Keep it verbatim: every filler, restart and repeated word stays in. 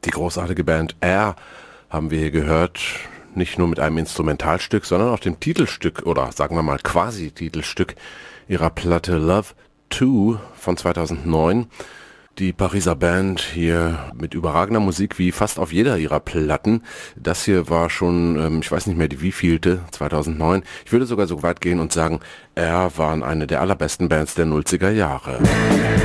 Die großartige Band Air haben wir hier gehört, nicht nur mit einem Instrumentalstück, sondern auch dem Titelstück oder sagen wir mal quasi Titelstück ihrer Platte Love zwei von zweitausendneun. Die Pariser Band hier mit überragender Musik wie fast auf jeder ihrer Platten. Das hier war schon, ähm, ich weiß nicht mehr die wievielte, zweitausendneun. Ich würde sogar so weit gehen und sagen, Air waren eine der allerbesten Bands der nullziger Jahre.